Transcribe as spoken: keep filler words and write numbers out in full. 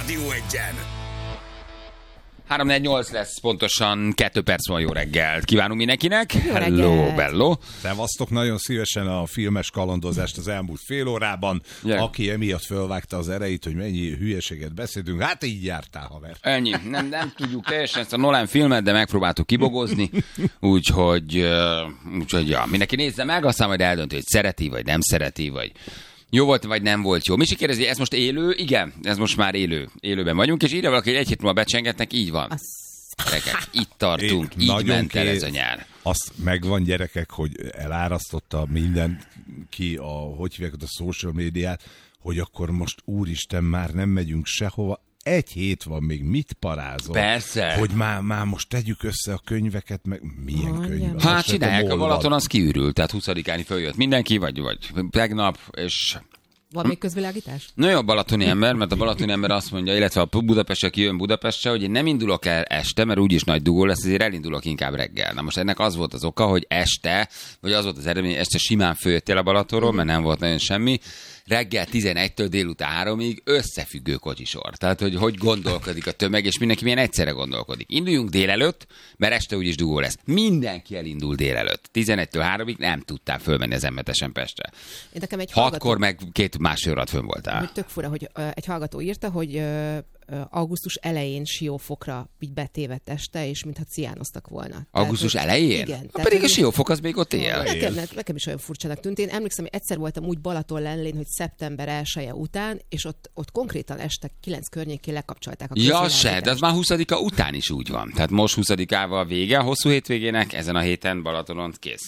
Rádió Egyen. három negyvennyolc lesz, pontosan kettő perc van, jó reggelt. Kívánunk mindenkinek. Jó Hello, reggelt. bello. Szevasztok, nagyon szívesen a filmes kalandozást az elmúlt fél órában. Yeah. Aki emiatt fölvágta az erejét, hogy mennyi hülyeséget beszélünk, hát így jártál, haver. Ennyi. Nem, nem tudjuk teljesen ezt a Nolan filmet, de megpróbáltuk kibogozni. Úgyhogy, uh, úgyhogy ja, mindenki nézze meg, aztán majd eldönti, hogy szereti, vagy nem szereti, vagy jó volt, vagy nem volt jó. Misi kérdezi, ez most élő? Igen, ez most már élő. Élőben vagyunk, és írja valaki, hogy egy hét múlva becsengetnek, így van. Gyerekek, itt tartunk, Én így nagyon ment el ké- ez a nyár. Azt megvan, gyerekek, hogy elárasztotta mindenki a, hogy hívják a social médiát, hogy akkor most úristen, már nem megyünk sehova. Egy hét van még, mit parázol? Persze. Hogy már, már most tegyük össze a könyveket, meg milyen Mondjam. könyvek? Hát Azt se csinálják, tudom, a hol Balaton van. az kiürült, tehát huszadikán följött mindenki, vagy, vagy tegnap, és Van még közvilágítás? nagyon a balatoni ember, mert a balatoni ember azt mondja, illetve a Budapest, aki jön Budapestre, hogy én nem indulok el este, mert úgyis nagy dugó lesz, ezért elindulok inkább reggel. Na most ennek az volt az oka, hogy este, vagy az volt az eredmény, este simán följöttél a Balatonról, mert nem volt nagyon semmi, reggel tizenegytől délután háromig összefüggő kocsisor. Tehát, hogy hogy gondolkodik a tömeg, és mindenki milyen egyszerre gondolkodik. Induljunk délelőtt, mert este úgyis dugó lesz. Mindenki elindul délelőtt. tizenegytől háromig nem tudtál fölmenni az em hetesen Pestre. Én nekem egy Hatkor meg két másfél órát fönn voltál. Hogy tök fura, hogy ö, egy hallgató írta, hogy ö, ö, augusztus elején Siófokra így betévedt este, és mintha ciánoztak volna. Augusztus Tehát, elején? Igen. Ha Tehát, pedig a hogy- Siófok az még ott él. Nekem, nekem is olyan furcsának tűnt. Én emlékszem, hogy egyszer voltam úgy Balaton lellén, hogy szeptember elseje után, és ott, ott konkrétan este kilenc környékén lekapcsolták a Ja, se, közvilágítást. de az már huszadika után is úgy van. Tehát most huszadikával vége a hosszú hétvégének, ezen a héten Balatonon kész.